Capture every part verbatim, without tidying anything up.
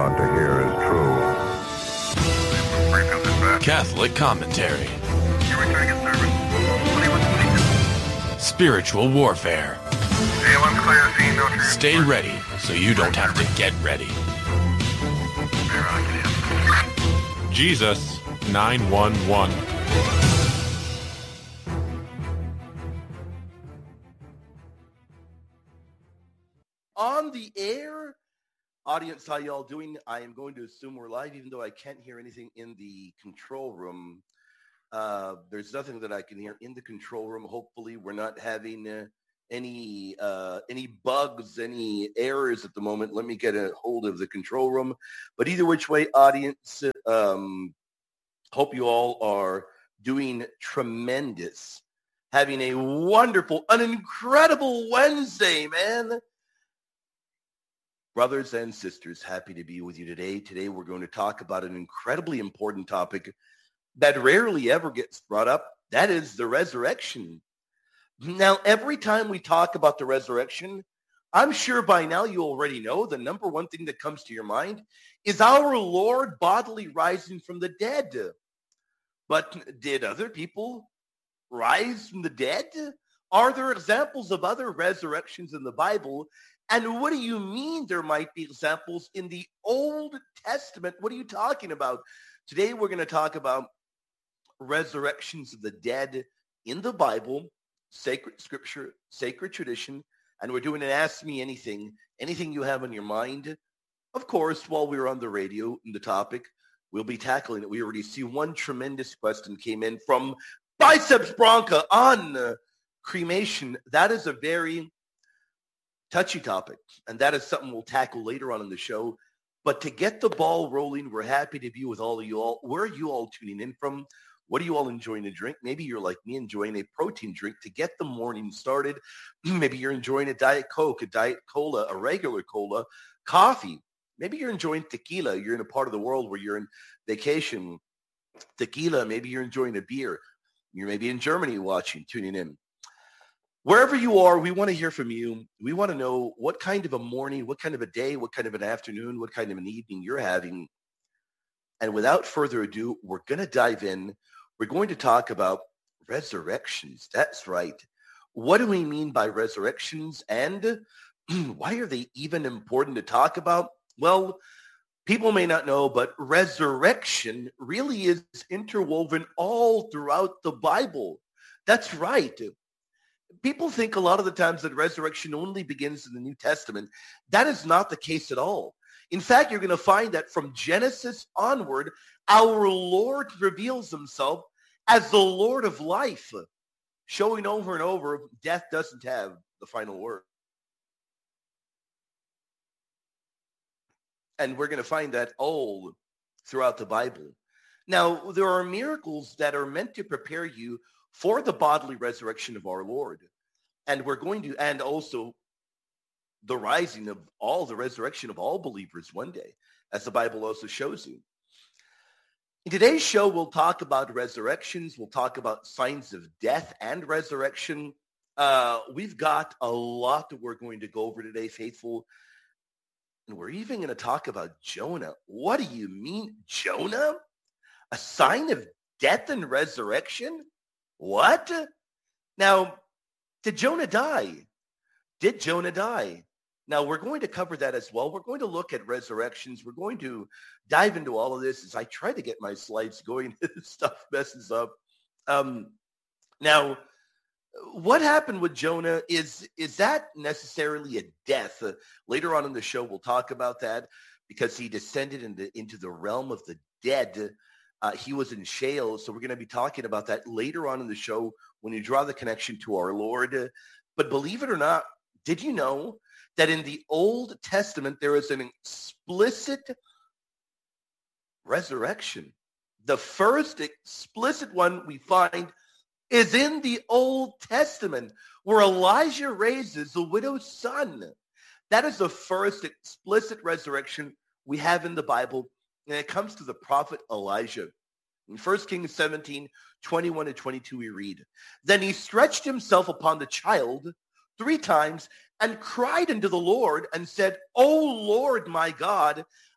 about to hear is true. Catholic commentary. Spiritual warfare. Stay ready so you don't have to get ready. Jesus nine one one. On the air. Audience, how y'all doing? I am going to assume we're live, even though I can't hear anything in the control room. Uh, there's nothing that I can hear in the control room. Hopefully, we're not having uh, any uh, any bugs, any errors at the moment. Let me get a hold of the control room. But either which way, audience, um, hope you all are doing tremendous. Having a wonderful, an incredible Wednesday, man. Brothers and sisters, happy to be with you today. Today we're going to talk about an incredibly important topic that rarely ever gets brought up. That is the resurrection. Now, every time we talk about the resurrection, I'm sure by now you already know the number one thing that comes to your mind is our Lord bodily rising from the dead. But did other people rise from the dead? Are there examples of other resurrections in the Bible? And what do you mean there might be examples in the Old Testament? What are you talking about? Today we're going to talk about resurrections of the dead in the Bible, sacred scripture, sacred tradition, and we're doing an Ask Me Anything, anything you have on your mind. Of course, while we're on the radio and the topic, we'll be tackling it. We already see one tremendous question came in from Biceps Bronca on uh, cremation. That is a very touchy topic, and that is something we'll tackle later on in the show. But to get the ball rolling, we're happy to be with all of you all. Where are you all tuning in from? What are you all enjoying to drink? Maybe you're like me, enjoying a protein drink to get the morning started. Maybe you're enjoying a Diet Coke, a Diet Cola, a regular cola, coffee. Maybe you're enjoying tequila. You're in a part of the world where you're in vacation. Tequila, maybe you're enjoying a beer. You're maybe in Germany watching, tuning in. Wherever you are, we want to hear from you. We want to know what kind of a morning, what kind of a day, what kind of an afternoon, what kind of an evening you're having. And without further ado, we're going to dive in. We're going to talk about resurrections. That's right. What do we mean by resurrections? And why are they even important to talk about? Well, people may not know, but resurrection really is interwoven all throughout the Bible. That's right. People think a lot of the times that resurrection only begins in the New Testament. That is not the case at all. In fact, you're going to find that from Genesis onward, our Lord reveals himself as the Lord of life, showing over and over death doesn't have the final word. And we're going to find that all throughout the Bible. Now, there are miracles that are meant to prepare you for the bodily resurrection of our Lord. And we're going to, and also the rising of all, the resurrection of all believers one day, as the Bible also shows you. In today's show, we'll talk about resurrections. We'll talk about signs of death and resurrection. Uh, we've got a lot that we're going to go over today, faithful. And we're even going to talk about Jonah. What do you mean, Jonah? A sign of death and resurrection? What? Now, did Jonah die? Did Jonah die? Now, we're going to cover that as well. We're going to look at resurrections. We're going to dive into all of this as I try to get my slides going. This stuff messes up. Um, now, what happened with Jonah? Is, is that necessarily a death? Uh, later on in the show, we'll talk about that because he descended into, into the realm of the dead. Uh, he was in Sheol, so we're going to be talking about that later on in the show when you draw the connection to our Lord. But believe it or not, did you know that in the Old Testament there is an explicit resurrection? The first explicit one we find is in the Old Testament, where Elijah raises the widow's son. That is the first explicit resurrection we have in the Bible. And it comes to the prophet Elijah. In First Kings seventeen, twenty-one to twenty-two, we read, "Then he stretched himself upon the child three times and cried unto the Lord and said, O Lord my God,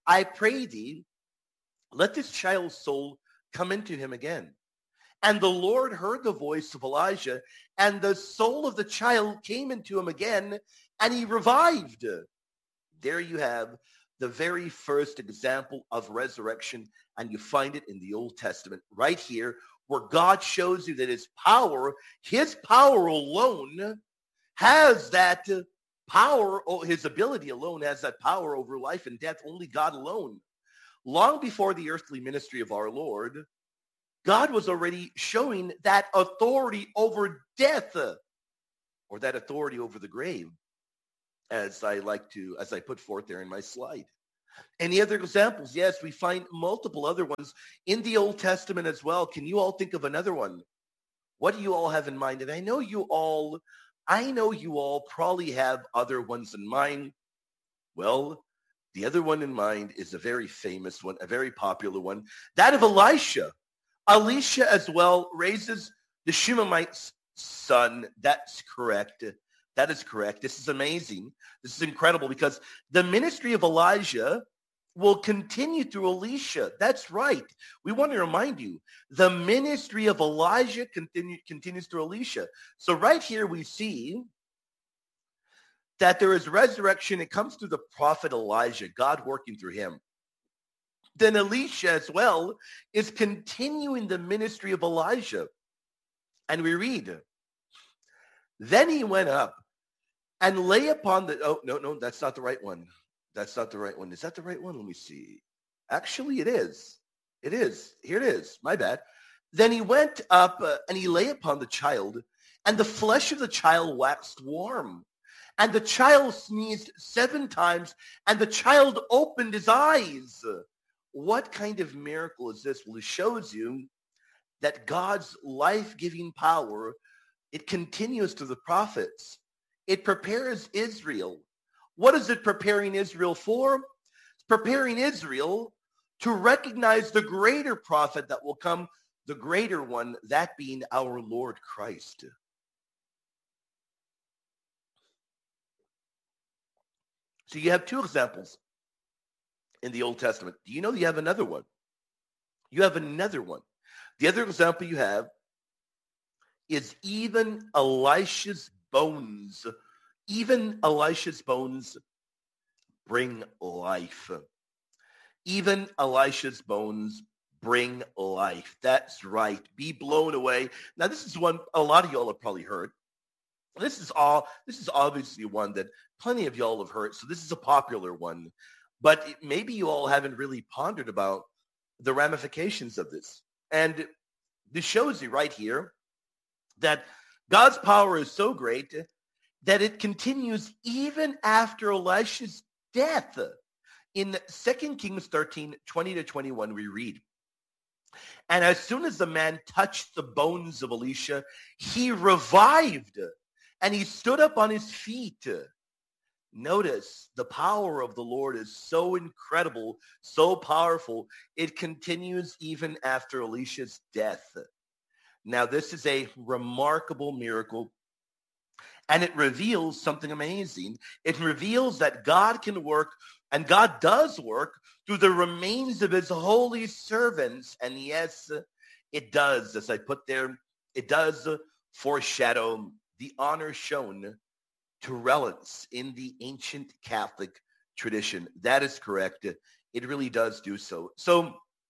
I pray thee, let this child's soul come into him again. And the Lord heard the voice of Elijah, and the soul of the child came into him again, and he revived. There you have the very first example of resurrection, and you find it in the Old Testament right here, where God shows you that his power, his power alone has that power, his ability alone has that power over life and death, only God alone. Long before the earthly ministry of our Lord, God was already showing that authority over death, or that authority over the grave, as I like to, as I put forth there in my slide. Any other examples? Yes, we find multiple other ones in the Old Testament as well. Can you all think of another one? What do you all have in mind? And I know you all, I know you all probably have other ones in mind. Well, the other one in mind is a very famous one, a very popular one, that of Elisha. Elisha as well raises the Shunammite's son. That's correct. That is correct. This is amazing. This is incredible because the ministry of Elijah will continue through Elisha. That's right. We want to remind you, the ministry of Elijah continue, continues through Elisha. So right here we see that there is resurrection. It comes through the prophet Elijah, God working through him. Then Elisha as well is continuing the ministry of Elijah. And we read, then he went up and lay upon the, oh, no, no, that's not the right one. That's not the right one. Is that the right one? Let me see. Actually, it is. It is. Here it is. My bad. Then he went up uh, and he lay upon the child, and the flesh of the child waxed warm. And the child sneezed seven times, and the child opened his eyes. What kind of miracle is this? Well, it shows you that God's life-giving power, it continues to the prophets. It prepares Israel. What is it preparing Israel for? It's preparing Israel to recognize the greater prophet that will come, the greater one, that being our Lord Christ. So you have two examples in the Old Testament. Do you know you have another one? You have another one. The other example you have is even Elisha's bones. Even Elisha's bones bring life. Even Elisha's bones bring life. That's right. Be blown away. Now, this is one a lot of y'all have probably heard. This is all. This is obviously one that plenty of y'all have heard. So this is a popular one. But it, maybe you all haven't really pondered about the ramifications of this. And this shows you right here that God's power is so great that it continues even after Elisha's death. In Second Kings thirteen, twenty to twenty-one, we read, and as soon as the man touched the bones of Elisha, he revived, and he stood up on his feet. Notice the power of the Lord is so incredible, so powerful. It continues even after Elisha's death. Now, this is a remarkable miracle, and it reveals something amazing. It reveals that God can work, and God does work, through the remains of his holy servants. And yes, it does, as I put there, it does foreshadow the honor shown to relics in the ancient Catholic tradition. That is correct. It really does do so. So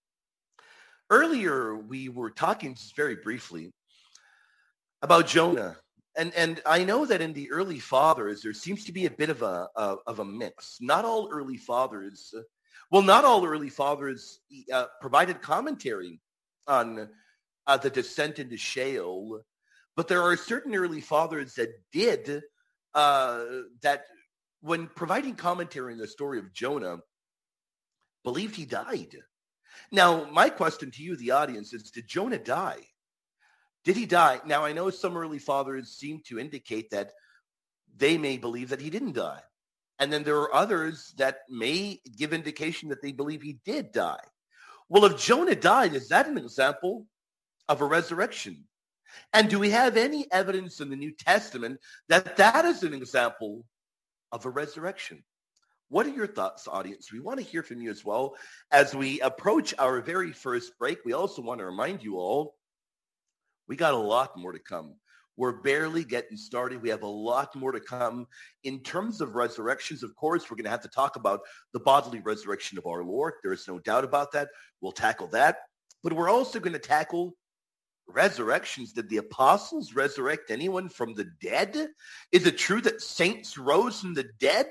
earlier we were talking just very briefly about Jonah. And and I know that in the early fathers, there seems to be a bit of a, a of a mix. Not all early fathers, well, not all early fathers uh, provided commentary on uh, the descent into Sheol, but there are certain early fathers that did, uh, that when providing commentary on the story of Jonah, believed he died. Now, my question to you, the audience, is, did Jonah die? Did he die? Now, I know some early fathers seem to indicate that they may believe that he didn't die. And then there are others that may give indication that they believe he did die. Well, if Jonah died, is that an example of a resurrection? And do we have any evidence in the New Testament that that is an example of a resurrection? What are your thoughts, audience? We want to hear from you as well. As we approach our very first break, we also want to remind you all, we got a lot more to come. We're barely getting started. We have a lot more to come. In terms of resurrections, of course, we're going to have to talk about the bodily resurrection of our Lord. There is no doubt about that. We'll tackle that. But we're also going to tackle resurrections. Did the apostles resurrect anyone from the dead? Is it true that saints rose from the dead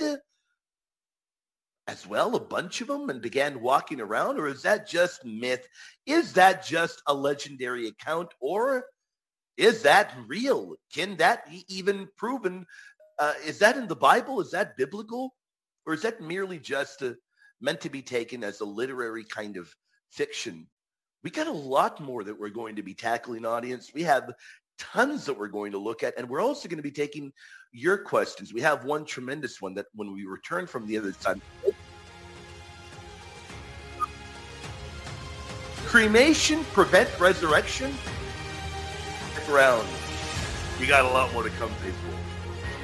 as well, a bunch of them, and began walking around? Or is that just myth? Is that just a legendary account? Or is that real? Can that be even proven? Uh, is that in the Bible? Is that biblical? Or is that merely just uh, meant to be taken as a literary kind of fiction? We got a lot more that we're going to be tackling, audience. We have tons that we're going to look at, and we're also going to be taking your questions. We have one tremendous one that when we return from the other side. Cremation prevent resurrection? Stick around. We got a lot more to come, people.